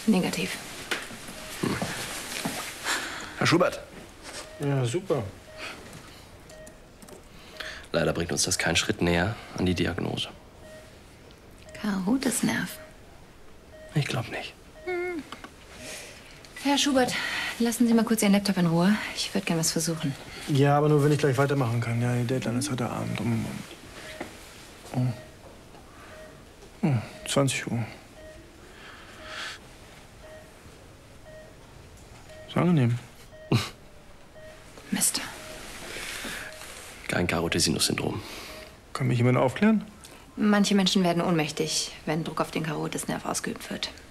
Negativ. Herr Schubert. Ja, super. Leider bringt uns das keinen Schritt näher an die Diagnose. Karotisnerv. Ich glaube nicht. Herr Schubert, lassen Sie mal kurz Ihren Laptop in Ruhe. Ich würde gerne was versuchen. Ja, aber nur, wenn ich gleich weitermachen kann. Ja, die Deadline ist heute Abend um 20 Uhr. Ist angenehm. Mist. Kein Karotisinus-Syndrom. Kann mich jemand aufklären? Manche Menschen werden ohnmächtig, wenn Druck auf den Karotisnerv ausgeübt wird.